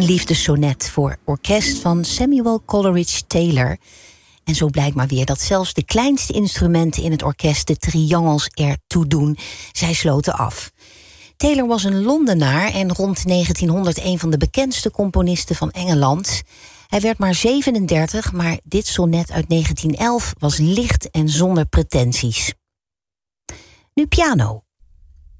Een liefdessonnet voor orkest van Samuel Coleridge Taylor. En zo blijkt maar weer dat zelfs de kleinste instrumenten in het orkest de triangels ertoe doen. Zij sloten af. Taylor was een Londenaar en rond 1900 een van de bekendste componisten van Engeland. Hij werd maar 37, maar dit sonnet uit 1911 was licht en zonder pretenties. Nu piano.